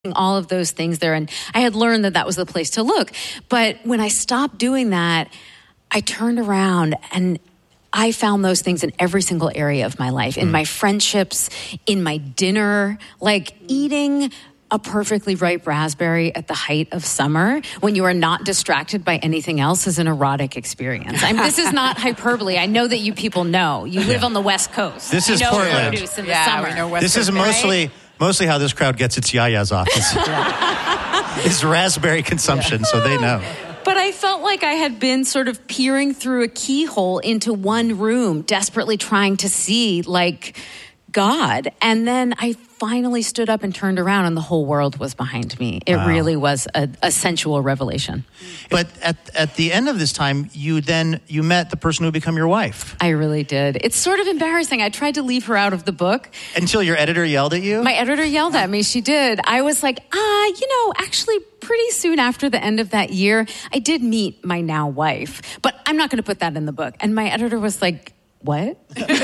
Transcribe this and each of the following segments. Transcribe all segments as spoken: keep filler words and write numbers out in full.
all of those things there. And I had learned that that was the place to look. But when I stopped doing that, I turned around and I found those things in every single area of my life, in mm. my friendships, in my dinner, like eating a perfectly ripe raspberry at the height of summer when you are not distracted by anything else is an erotic experience. I mean, this is not hyperbole. I know that you people know. You live yeah. on the West Coast. This you is know Portland. Produce in the yeah, summer. We know West this Coast, is mostly right? mostly how this crowd gets its yayas off. It's, it's raspberry consumption, yeah. so they know. But I felt like I had been sort of peering through a keyhole into one room, desperately trying to see, like, God. And then I finally stood up and turned around and the whole world was behind me. It wow. really was a, a sensual revelation. But at at the end of this time, you then, you met the person who would become your wife. I really did. It's sort of embarrassing. I tried to leave her out of the book. Until your editor yelled at you? My editor yelled at me. She did. I was like, ah, you know, actually pretty soon after the end of that year, I did meet my now wife. But I'm not going to put that in the book. And my editor was like, what?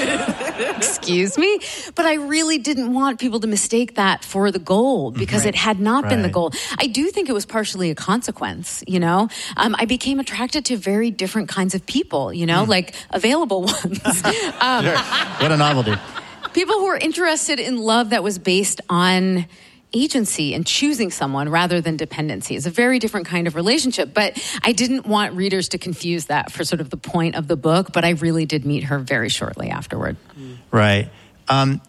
Excuse me? But I really didn't want people to mistake that for the gold because right. it had not right. been the gold. I do think it was partially a consequence, you know? Um, I became attracted to very different kinds of people, you know, mm. like available ones. um, sure. What a novelty. People who were interested in love that was based on agency and choosing someone rather than dependency is a very different kind of relationship. But I didn't want readers to confuse that for sort of the point of the book, but I really did meet her very shortly afterward. Right. Um,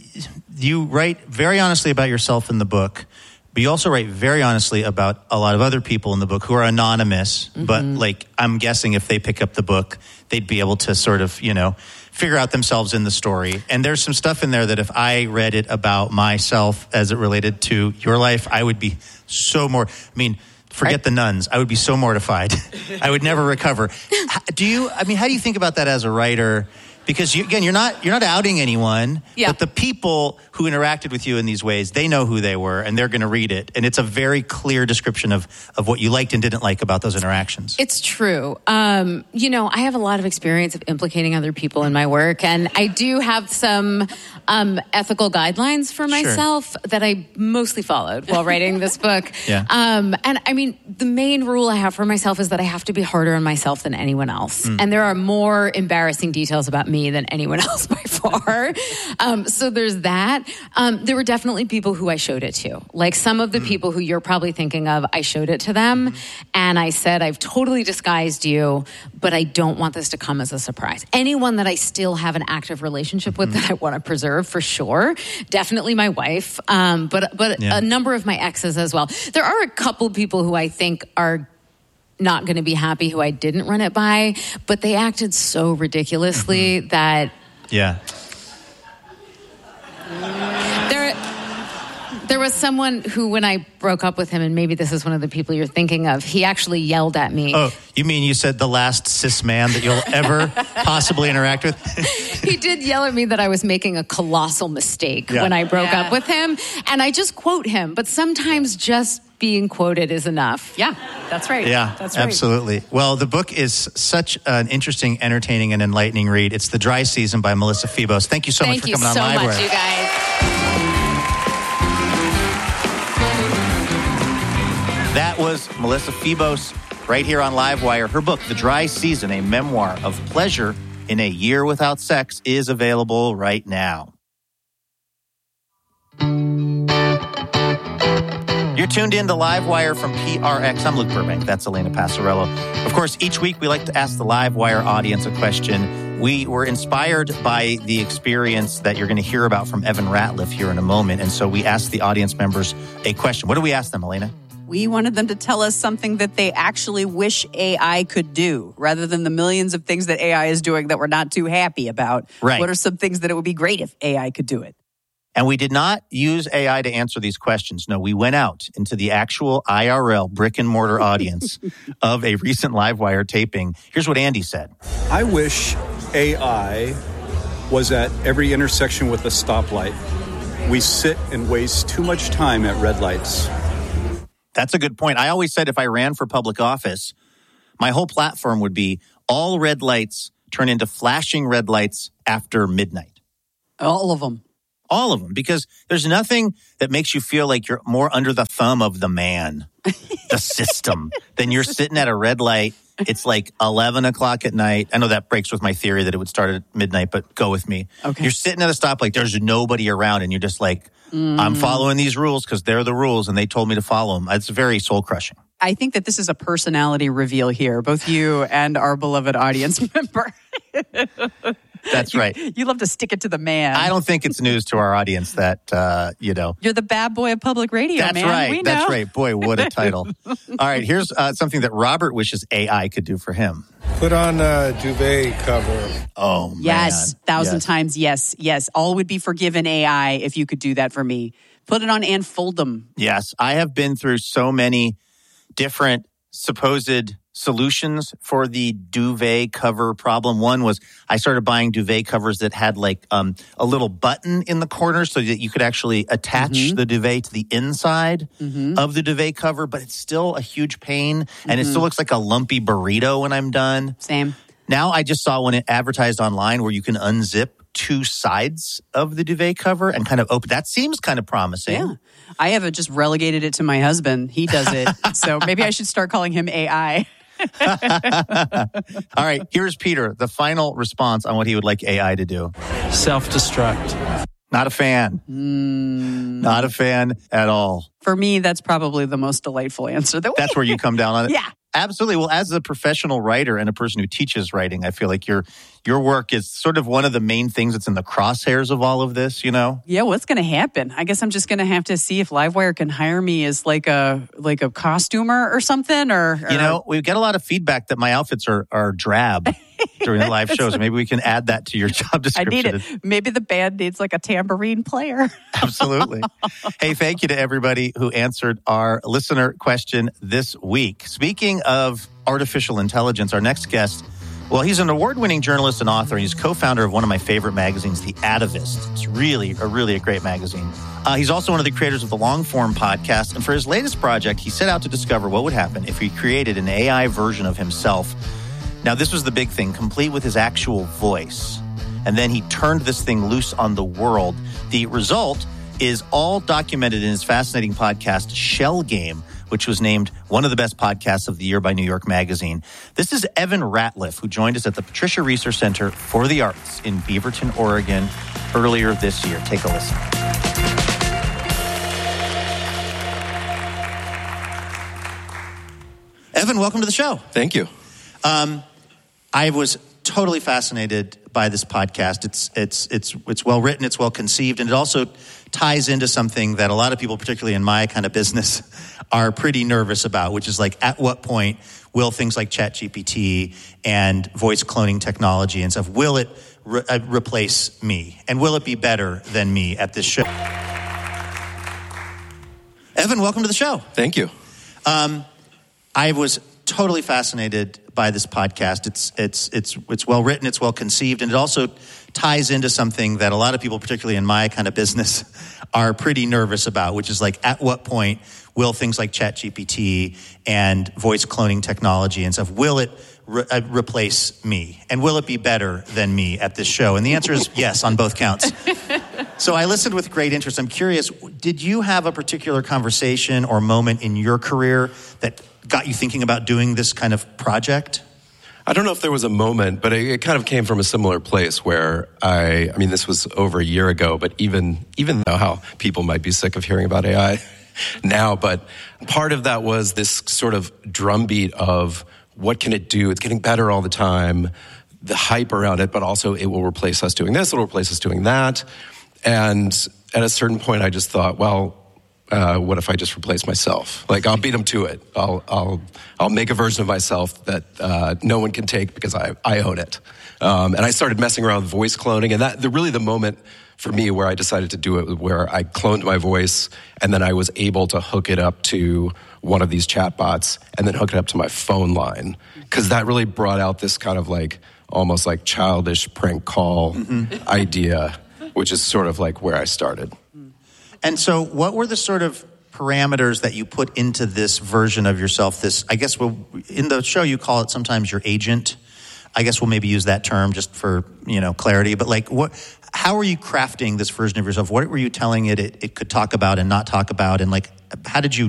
you write very honestly about yourself in the book, but you also write very honestly about a lot of other people in the book who are anonymous, mm-hmm. but like, I'm guessing if they pick up the book, they'd be able to sort of, you know, figure out themselves in the story. And there's some stuff in there that if I read it about myself as it related to your life, I would be so more, I mean, forget right. the nuns. I would be so mortified. I would never recover. Do you, I mean, how do you think about that as a writer? Because you, again, you're not you're not outing anyone, yeah. but the people who interacted with you in these ways, they know who they were, and they're going to read it. And it's a very clear description of, of what you liked and didn't like about those interactions. It's true. Um, you know, I have a lot of experience of implicating other people in my work, and I do have some um, ethical guidelines for myself sure. that I mostly followed while writing this book. yeah. Um, and I mean, the main rule I have for myself is that I have to be harder on myself than anyone else. Mm. And there are more embarrassing details about me than anyone else by far. Um, so there's that. Um, there were definitely people who I showed it to. Like some of the mm. people who you're probably thinking of, I showed it to them. Mm. And I said, I've totally disguised you, but I don't want this to come as a surprise. Anyone that I still have an active relationship with mm. that I want to preserve for sure. Definitely my wife. Um, but but yeah. a number of my exes as well. There are a couple people who I think are not going to be happy who I didn't run it by, but they acted so ridiculously mm-hmm. that... Yeah. There, there was someone who, when I broke up with him, and maybe this is one of the people you're thinking of, he actually yelled at me. Oh, you mean you said the last cis man that you'll ever possibly interact with? He did yell at me that I was making a colossal mistake yeah. when I broke yeah. up with him, and I just quote him, but sometimes just being quoted is enough. Yeah, that's right. Yeah, that's right. Absolutely. Well, the book is such an interesting, entertaining, and enlightening read. It's The Dry Season by Melissa Febos. Thank you so Thank much for coming so on Livewire. Thank you so much, you guys. That was Melissa Febos right here on Livewire. Her book, The Dry Season, a memoir of pleasure in a year without sex, is available right now. You're tuned in to Livewire from P R X. I'm Luke Burbank. That's Elena Passarello. Of course, each week we like to ask the Livewire audience a question. We were inspired by the experience that you're going to hear about from Evan Ratliff here in a moment. And so we asked the audience members a question. What do we ask them, Elena? We wanted them to tell us something that they actually wish A I could do, rather than the millions of things that A I is doing that we're not too happy about. Right. What are some things that it would be great if A I could do it? And we did not use A I to answer these questions. No, we went out into the actual I R L brick and mortar audience of a recent Livewire taping. Here's what Andy said. I wish A I was at every intersection with a stoplight. We sit and waste too much time at red lights. That's a good point. I always said if I ran for public office, my whole platform would be all red lights turn into flashing red lights after midnight. All of them. All of them, because there's nothing that makes you feel like you're more under the thumb of the man, the system, than you're sitting at a red light. It's like eleven o'clock at night. I know that breaks with my theory that it would start at midnight, but go with me. Okay. You're sitting at a stoplight. There's nobody around, and you're just like, mm. I'm following these rules because they're the rules, and they told me to follow them. It's very soul-crushing. I think that this is a personality reveal here, both you and our beloved audience member. That's right. You, you love to stick it to the man. I don't think it's news to our audience that, uh, you know. You're the bad boy of public radio, That's man. right. We know. That's right. Boy, what a title. All right, here's uh, something that Robert wishes A I could do for him. Put on a duvet cover. Oh, man. Yes, thousand yes. times yes, yes. All would be forgiven A I if you could do that for me. Put it on and fold them. Yes, I have been through so many different supposed solutions for the duvet cover problem. One was I started buying duvet covers that had like um, a little button in the corner so that you could actually attach mm-hmm. the duvet to the inside mm-hmm. of the duvet cover, but it's still a huge pain, and mm-hmm. it still looks like a lumpy burrito when I'm done. Same. Now I just saw one advertised online where you can unzip two sides of the duvet cover and kind of open. That seems kind of promising. Yeah. I have just relegated it to my husband. He does it. So maybe I should start calling him A I. All right, here's Peter, the final response on what he would like A I to do. Self-destruct. Not a fan. Mm. Not a fan at all. For me, that's probably the most delightful answer. That we- That's where you come down on it? Yeah. Absolutely. Well, as a professional writer and a person who teaches writing, I feel like your your work is sort of one of the main things that's in the crosshairs of all of this, you know? Yeah, what's going to happen? I guess I'm just going to have to see if Livewire can hire me as like a like a costumer or something. Or, or... You know, we get a lot of feedback that my outfits are, are drab during the live shows. Maybe we can add that to your job description. I need it. Maybe the band needs like a tambourine player. Absolutely. Hey, thank you to everybody who answered our listener question this week. Speaking of artificial intelligence, our next guest, well, he's an award-winning journalist and author. He's co-founder of one of my favorite magazines, The Atavist. It's really, a really a great magazine. Uh, he's also one of the creators of the Long-Form podcast. And for his latest project, he set out to discover what would happen if he created an A I version of himself. Now, this was the big thing, complete with his actual voice. And then he turned this thing loose on the world. The result is all documented in his fascinating podcast, Shell Game, which was named one of the best podcasts of the year by New York Magazine. This is Evan Ratliff, who joined us at the Patricia Research Center for the Arts in Beaverton, Oregon, earlier this year. Take a listen. Evan, welcome to the show. Thank you. Um, I was totally fascinated by this podcast. It's it's it's it's well written, it's well conceived, and it also ties into something that a lot of people, particularly in my kind of business, are pretty nervous about, which is like, at what point will things like ChatGPT and voice cloning technology and stuff, will it re- uh, replace me? And will it be better than me at this show? Evan, welcome to the show. Thank you. Um, I was totally fascinated by this podcast. It's it's it's it's well written, it's well conceived, and it also ties into something that a lot of people, particularly in my kind of business, are pretty nervous about, which is like, at what point will things like ChatGPT and voice cloning technology and stuff, will it re- uh, replace me? And will it be better than me at this show? And the answer is yes on both counts. So I listened with great interest. I'm curious, did you have a particular conversation or moment in your career that got you thinking about doing this kind of project? I don't know if there was a moment, but it, it kind of came from a similar place where I, I mean, this was over a year ago, but even, even though how people might be sick of hearing about A I now, but part of that was this sort of drumbeat of what can it do? It's getting better all the time, the hype around it, but also it will replace us doing this, it'll replace us doing that. And at a certain point, I just thought, well, Uh, what if I just replace myself? Like, I'll beat them to it. I'll I'll I'll make a version of myself that uh, no one can take because I I own it. Um, and I started messing around with voice cloning, and that the really the moment for me where I decided to do it, where I cloned my voice, and then I was able to hook it up to one of these chatbots, and then hook it up to my phone line, because that really brought out this kind of like almost like childish prank call mm-hmm. idea, which is sort of like where I started. And so what were the sort of parameters that you put into this version of yourself? This, I guess, well, in the show you call it sometimes your agent. I guess we'll maybe use that term just for, you know, clarity. But like, what? How are you crafting this version of yourself? What were you telling it it, it could talk about and not talk about? And like, how did you